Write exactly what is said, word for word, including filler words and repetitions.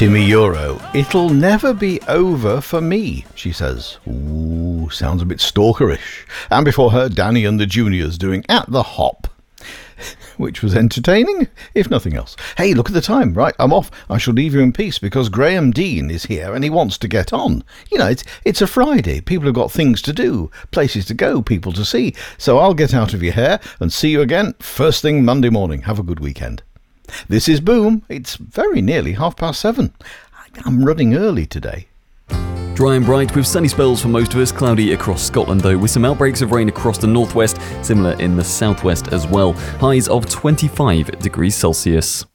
Timmy Euro. It'll never be over for me, she says. Ooh, sounds a bit stalkerish. And before her, Danny and the Juniors doing At the Hop, which was entertaining, if nothing else. Hey, look at the time. Right, I'm off. I shall leave you in peace because Graham Dean is here and he wants to get on. You know, it's it's a Friday. People have got things to do, places to go, people to see. So I'll get out of your hair and see you again first thing Monday morning. Have a good weekend. This is Boom. It's very nearly half past seven. I'm running early today. Dry and bright with sunny spells for most of us, cloudy across Scotland though, with some outbreaks of rain across the northwest, similar in the southwest as well. Highs of twenty-five degrees Celsius.